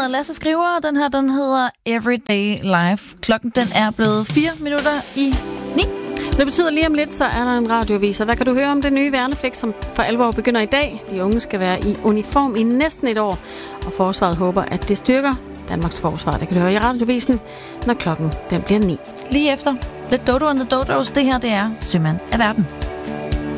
Lasse skriver, den her, den hedder Everyday Life. Klokken, den er blevet 4 minutter i 9. Det betyder lige om lidt, så er der en radioavis, og der kan du høre om det nye værnepligt, som for alvor begynder i dag. De unge skal være i uniform i næsten et år, og forsvaret håber, at det styrker Danmarks forsvar. Det kan du høre i radiovisen, når klokken den bliver 9. Lige efter lidt Dodo and the Dodos. Det her, det er Sømand af verden.